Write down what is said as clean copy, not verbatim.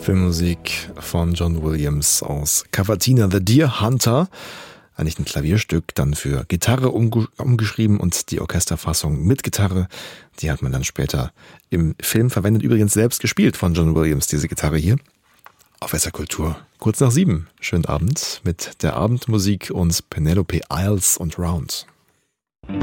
Filmmusik von John Williams aus Cavatina, The Deer Hunter. Eigentlich ein Klavierstück, dann für Gitarre umgeschrieben und die Orchesterfassung mit Gitarre, die hat man dann später im Film verwendet. Übrigens selbst gespielt von John Williams, diese Gitarre hier. Auf SR Kultur, kurz nach 7. Schönen Abend mit der Abendmusik und Penelope Isles und Round.